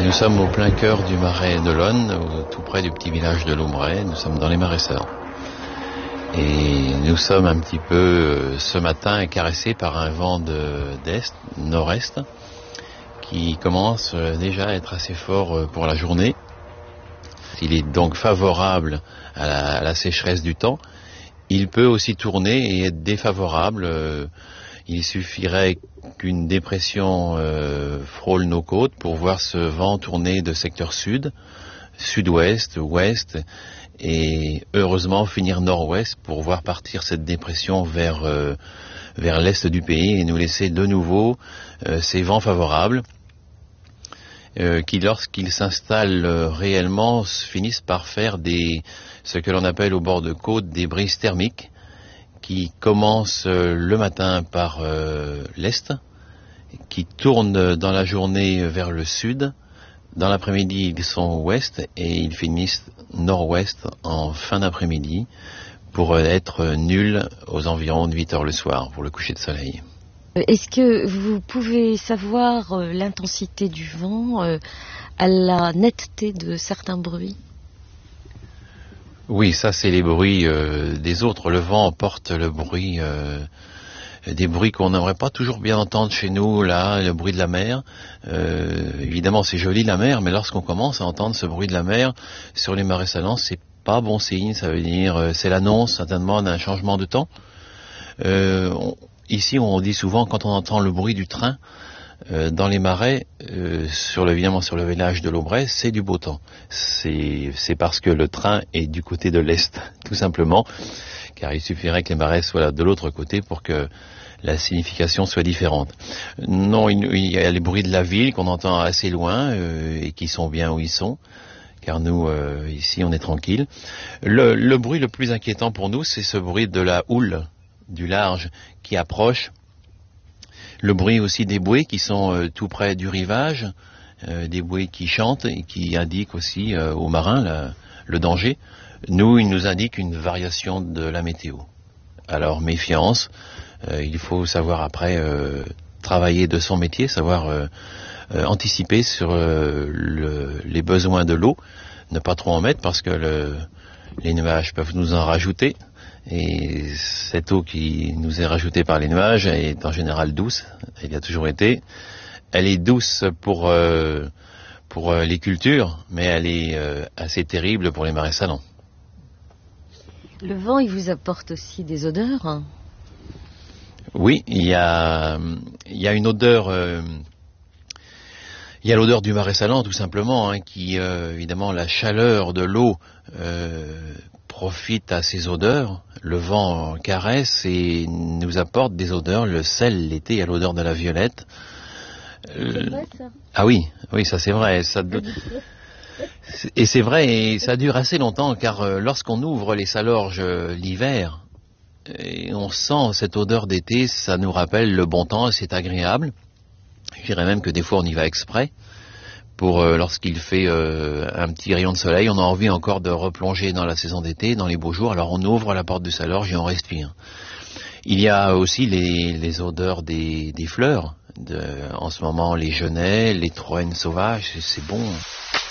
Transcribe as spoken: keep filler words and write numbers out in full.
Nous sommes au plein cœur du marais de l'Aune, tout près du petit village de Loumray. Nous sommes dans les Marais-Salants. Et nous sommes un petit peu ce matin caressés par un vent d'est, nord-est, qui commence déjà à être assez fort pour la journée. Il est donc favorable à la, à la sécheresse du temps. Il peut aussi tourner et être défavorable. Il suffirait qu'une dépression euh, frôle nos côtes pour voir ce vent tourner de secteur sud, sud-ouest, ouest, et heureusement finir nord-ouest pour voir partir cette dépression vers, euh, vers l'est du pays et nous laisser de nouveau euh, ces vents favorables euh, qui, lorsqu'ils s'installent euh, réellement, finissent par faire des, ce que l'on appelle au bord de côte des brises thermiques, qui commencent le matin par euh, l'est, qui tournent dans la journée vers le sud. Dans l'après-midi, ils sont ouest et ils finissent nord-ouest en fin d'après-midi pour être nuls aux environs de huit heures le soir pour le coucher de soleil. Est-ce que vous pouvez savoir l'intensité du vent, à la netteté de certains bruits ? Oui, ça c'est les bruits euh, des autres. Le vent porte le bruit, euh, des bruits qu'on n'aimerait pas toujours bien entendre chez nous, là, le bruit de la mer. Euh, évidemment c'est joli la mer, mais lorsqu'on commence à entendre ce bruit de la mer sur les marais salants, c'est pas bon signe, ça veut dire euh, c'est l'annonce certainement d'un changement de temps. Euh, on, ici on dit souvent quand on entend le bruit du train, Euh, dans les marais, euh, sur le, évidemment sur le village de Loumray, c'est du beau temps. C'est parce que le train est du côté de l'est, tout simplement, car il suffirait que les marais soient de l'autre côté pour que la signification soit différente. Non, il, il y a les bruits de la ville qu'on entend assez loin euh, et qui sont bien où ils sont, car nous, euh, ici, on est tranquille. Le, le bruit le plus inquiétant pour nous, c'est ce bruit de la houle, du large, qui approche. Le bruit aussi des bouées qui sont euh, tout près du rivage, euh, des bouées qui chantent et qui indiquent aussi euh, aux marins la, le danger. Nous, ils nous indiquent une variation de la météo. Alors méfiance, euh, il faut savoir après euh, travailler de son métier, savoir euh, euh, anticiper sur euh, le, les besoins de l'eau, ne pas trop en mettre parce que le, les nuages peuvent nous en rajouter. Et cette eau qui nous est rajoutée par les nuages est en général douce, elle y a toujours été. Elle est douce pour, euh, pour euh, les cultures, mais elle est euh, assez terrible pour les marais salants. Le vent, il vous apporte aussi des odeurs ? Oui, il y a, il y a une odeur... Euh, il y a l'odeur du marais salant tout simplement, hein, qui euh, évidemment la chaleur de l'eau euh, profite à ces odeurs. Le vent caresse et nous apporte des odeurs. Le sel l'été, il y a l'odeur de la violette. C'est vrai ça ? Ah oui, oui, ça c'est vrai. Ça de... Et c'est vrai, et ça dure assez longtemps, car euh, lorsqu'on ouvre les salorges euh, l'hiver, et on sent cette odeur d'été, ça nous rappelle le bon temps et c'est agréable. Je dirais même que des fois on y va exprès pour euh, lorsqu'il fait euh, un petit rayon de soleil, on a envie encore de replonger dans la saison d'été, dans les beaux jours, alors on ouvre la porte du salorge et on respire. Il y a aussi les, les odeurs des, des fleurs, de, en ce moment les genêts, les troènes sauvages, c'est bon.